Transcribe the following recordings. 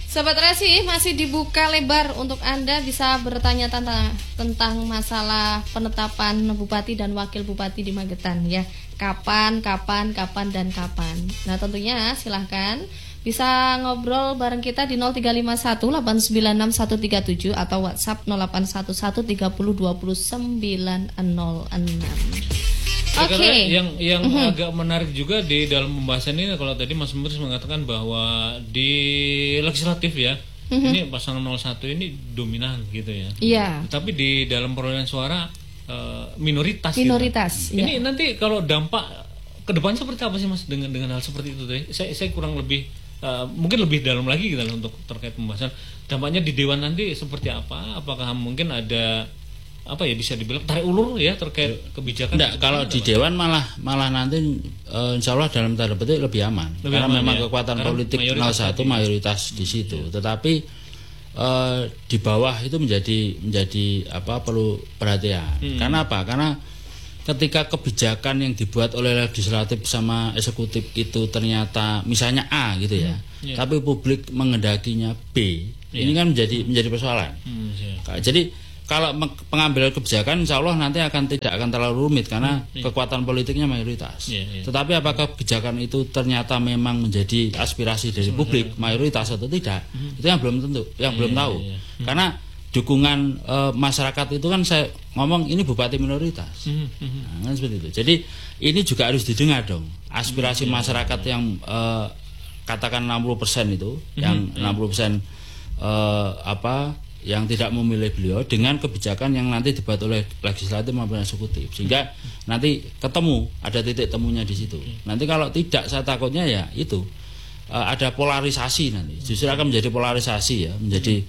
Sobat Resi, masih dibuka lebar untuk Anda bisa bertanya tentang masalah penetapan Bupati dan Wakil Bupati di Magetan ya. Kapan. Nah tentunya silahkan bisa ngobrol bareng kita di 0351 896 137 atau WhatsApp 0811 30 20 906. Oke. Yang agak menarik juga di dalam pembahasan ini, kalau tadi Mas Muris mengatakan bahwa di legislatif ya, ini pasangan 01 ini dominan gitu ya. Iya. Tapi di dalam perolehan suara minoritas. Gitu. Iya. Ini nanti kalau dampak ke depan seperti apa sih Mas dengan hal seperti itu tadi? Saya kurang lebih mungkin lebih dalam lagi gitu untuk terkait pembahasan dampaknya di dewan nanti seperti apa? Apakah mungkin ada apa ya bisa dibilang tarik ulur ya terkait kebijakan? Enggak, kalau di dewan malah nanti insya Allah dalam tanda petik lebih aman karena memang ya. Kekuatan karena politik 01 mayoritas di situ. Ya. Tetapi di bawah itu menjadi apa perlu perhatian. Karena apa? Karena ketika kebijakan yang dibuat oleh legislatif sama eksekutif itu ternyata misalnya A gitu ya, tapi publik mengendakinya B, ini kan menjadi persoalan. Jadi kalau pengambilan kebijakan insya Allah nanti tidak akan terlalu rumit karena kekuatan politiknya mayoritas. Tetapi apakah kebijakan itu ternyata memang menjadi aspirasi dari publik mayoritas atau tidak, itu yang belum tentu, yang belum tahu. Karena dukungan masyarakat itu kan saya ngomong ini bupati minoritas, nah, kan seperti itu. Jadi ini juga harus didengar dong aspirasi masyarakat yang katakan 60% itu, yang 60% yang tidak memilih beliau dengan kebijakan yang nanti dibuat oleh legislatif maupun eksekutif, sehingga nanti ketemu ada titik temunya di situ. Nanti kalau tidak, saya takutnya ya itu ada polarisasi nanti, justru akan menjadi polarisasi ya, menjadi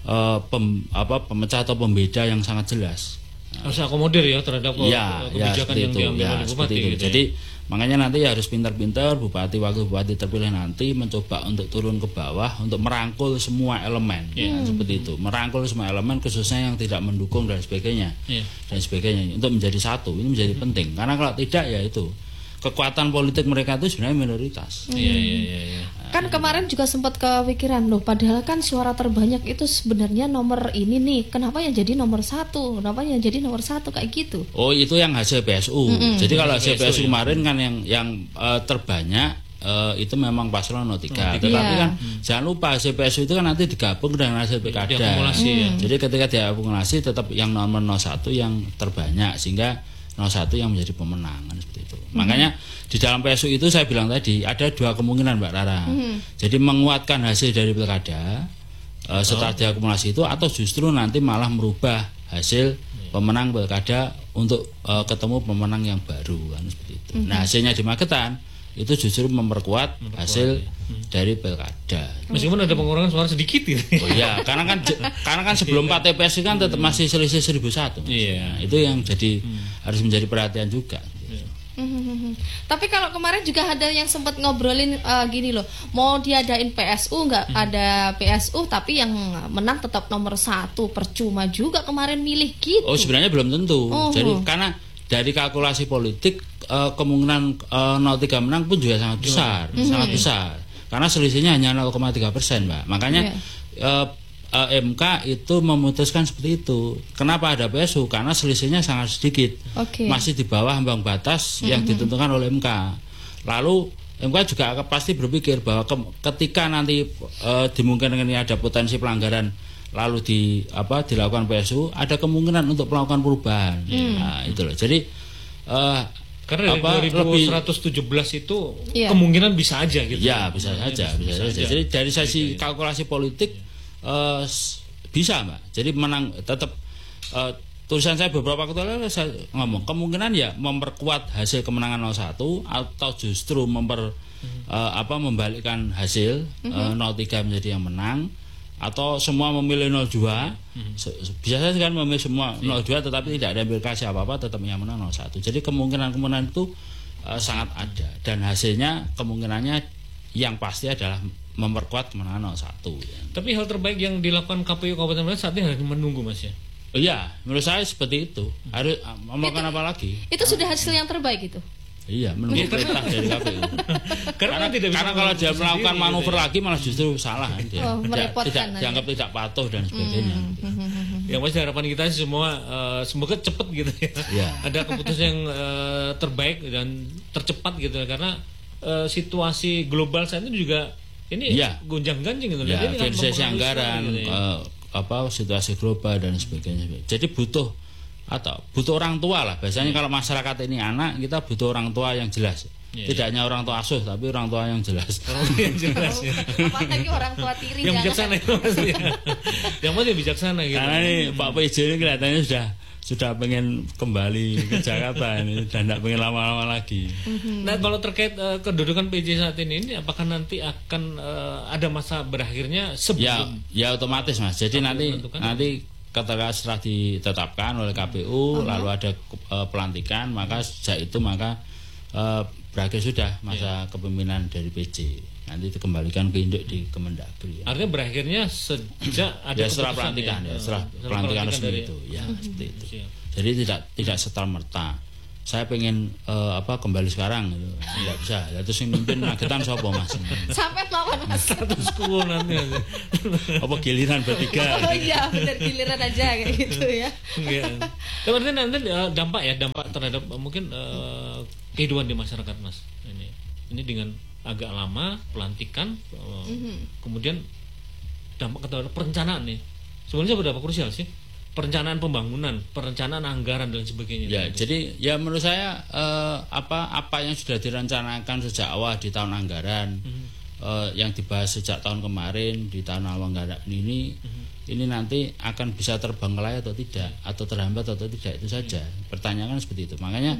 pemecah atau pembeda yang sangat jelas. Harus akomodir ya terhadap kebijakan yang diambil oleh bupati. Gitu. Jadi makanya nanti harus pintar-pintar bupati wakil bupati terpilih nanti mencoba untuk turun ke bawah untuk merangkul semua elemen, seperti itu, merangkul semua elemen khususnya yang tidak mendukung dan sebagainya, untuk menjadi satu. Ini menjadi penting karena kalau tidak ya itu kekuatan politik mereka itu sebenarnya minoritas. Kan kemarin juga sempat kepikiran loh, padahal kan suara terbanyak itu sebenarnya nomor ini nih, kenapa yang jadi nomor 1? Kenapa yang jadi nomor 1 kayak gitu? Oh itu yang hasil PSU. Jadi kalau hasil PSU kemarin kan yang terbanyak itu memang paslon 03. Tetapi kan jangan lupa hasil PSU itu kan nanti digabung dengan hasil Pilkada. Jadi ketika diakumulasi tetap yang nomor 01 yang terbanyak sehingga 01 yang menjadi pemenang kan seperti itu. Makanya di dalam PSU itu saya bilang tadi ada dua kemungkinan Mbak Rara. Jadi menguatkan hasil dari Pilkada setelah diakumulasi itu, atau justru nanti malah merubah hasil pemenang Pilkada untuk ketemu pemenang yang baru kan seperti itu. Nah hasilnya di Magetan itu justru memperkuat hasil dari Pilkada. Meskipun ada pengurangan suara sedikit gitu. Oh iya, karena kan sebelum 4 TPS kan tetap masih selisih 1.001. Nah, itu yang jadi harus menjadi perhatian juga. Tapi kalau kemarin juga ada yang sempat ngobrolin gini loh, mau diadain PSU nggak ada PSU tapi yang menang tetap nomor 1, percuma juga kemarin milih gitu. Oh sebenarnya belum tentu. Jadi karena dari kalkulasi politik kemungkinan 03 menang pun juga sangat besar, sangat besar. Karena selisihnya hanya 0,3%, Mbak. Makanya MK itu memutuskan seperti itu. Kenapa ada PSU? Karena selisihnya sangat sedikit, masih di bawah ambang batas yang ditentukan oleh MK. Lalu MK juga pasti berpikir bahwa ketika nanti dimungkinkan ada potensi pelanggaran lalu dilakukan PSU, ada kemungkinan untuk melakukan perubahan. Nah, itu loh. Jadi karena dari 2117 itu kemungkinan bisa aja gitu. Ya, bisa saja. Jadi dari sisi kalkulasi politik bisa, Mbak. Jadi menang tetap tulisan saya beberapa waktu lalu saya ngomong kemungkinan ya memperkuat hasil kemenangan 01 atau justru membalikkan hasil 03 menjadi yang menang, atau semua memilih 02. Bisa saja kan memilih semua 02 tetapi tidak ada implikasi apa-apa, tetap yang menang 01. Jadi kemungkinan itu sangat ada, dan hasilnya kemungkinannya yang pasti adalah memperkuat kemenangan 01. Tapi hal terbaik yang dilakukan KPU Kabupaten Magetan saat ini harus menunggu, Mas ya. Iya, menurut saya seperti itu. Harus melakukan apa lagi? Itu sudah hasil yang terbaik itu. Iya, menunggu perintah dari KPU. Karena kalau dia melakukan manuver lagi malah justru salah kan dia. Merepotkan dianggap tidak patuh dan sebagainya. Yang pasti harapan kita semua semoga cepat gitu ya. Ada keputusan yang terbaik dan tercepat gitu karena situasi global saat ini juga ini gonjang-ganjing gitu. Ya, jadi versi anggaran gitu situasi global dan sebagainya. Jadi butuh orang tua lah. Biasanya kalau masyarakat ini anak, kita butuh orang tua yang jelas. Tidak hanya orang tua asuh, tapi orang tua yang jelas. Yang jelas ya. Apalagi orang tua tiri yang bijaksana itu ya. Yang pasti bijaksana gitu. Karena ini Pak PJ ini kelihatannya sudah pengen kembali ke Jakarta ini dan tidak pengen lama-lama lagi. Nah, kalau terkait kedudukan PJ saat ini apakah nanti akan ada masa berakhirnya sebelum? Ya otomatis Mas. Jadi nanti ketika setelah ditetapkan oleh KPU lalu ada pelantikan, maka sejak itu berakhir sudah masa kepemimpinan dari PJ. Nanti dikembalikan ke induk di Kemendagri. Artinya berakhirnya sejak ada setelah pelantikan setelah pelantikan resmi itu seperti itu. Jadi tidak serta-merta saya pengen kembali sekarang gitu. Tidak bisa. Ya, terus yang mimpin Magetan siapa Mas? Sampai melawan Mas. Terus kulo nanti. Apa giliran bertiga? Oh iya, benar giliran aja kayak gitu ya. Iya. Tapi nanti dampak terhadap mungkin kehidupan di masyarakat Mas. Ini dengan agak lama pelantikan kemudian dampak terhadap perencanaan nih. Sebenarnya berapa krusial sih? Perencanaan pembangunan, perencanaan anggaran dan sebagainya. Ya, jadi ya menurut saya apa yang sudah direncanakan sejak awal di tahun anggaran, yang dibahas sejak tahun kemarin di tahun awal anggaran ini nanti akan bisa terbengkalai atau tidak, atau terhambat atau tidak, itu saja. Pertanyaan seperti itu. Makanya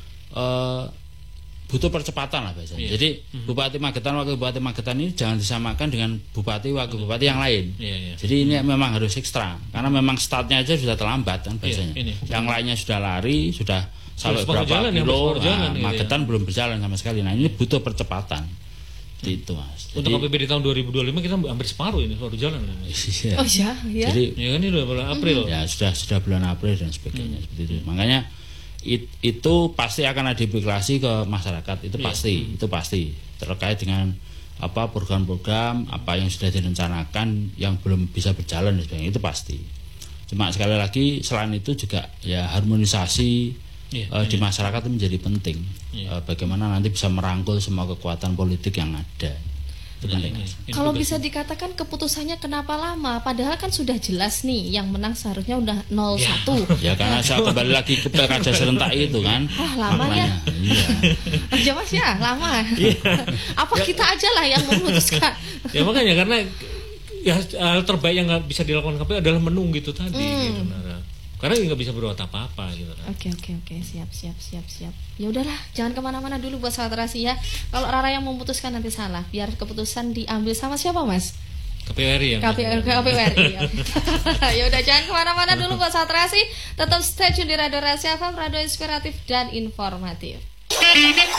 butuh percepatan lah biasanya. Jadi Bupati Magetan, Wakil Bupati Magetan ini jangan disamakan dengan Bupati, Wakil Bupati yang lain. Jadi ini memang harus ekstra karena memang startnya aja sudah terlambat kan biasanya. Yang lainnya sudah lari, sudah sampai berapa kilo, Magetan belum berjalan sama sekali. Nah ini butuh percepatan. Itu Mas. Untuk APBD tahun 2025 kita hampir separuh ini baru jalan. Iya. Oh ya. Jadi ya kan ini udah bulan April. Ya sudah bulan April dan sebagainya seperti itu. Makanya itu pasti akan ada implikasi ke masyarakat, itu pasti terkait dengan program-program apa yang sudah direncanakan yang belum bisa berjalan dan sebagainya, itu pasti. Cuma sekali lagi selain itu juga ya harmonisasi di masyarakat itu menjadi penting. Bagaimana nanti bisa merangkul semua kekuatan politik yang ada. Kalau bisa dikatakan keputusannya kenapa lama? Padahal kan sudah jelas nih yang menang seharusnya udah 0-1. Ya karena saya kembali lagi ke pilkada serentak itu kan. Lama ya. Iya. Mas ya, lama. Apa kita aja lah yang memutuskan? Ya makanya karena ya hal terbaik yang nggak bisa dilakukan KPU adalah menunggu itu tadi. Gitu, karena nggak bisa berbuat apa-apa gitu kan. Oke, siap. Ya udahlah, jangan kemana-mana dulu buat sahabat Terasi ya. Kalau Rara yang memutuskan nanti salah, biar keputusan diambil sama siapa Mas? KPU RI ya. KPU RI. Ya udah, jangan kemana-mana dulu buat sahabat Terasi. Tetap stay tune di Radio Rasi FM, radio inspiratif dan informatif.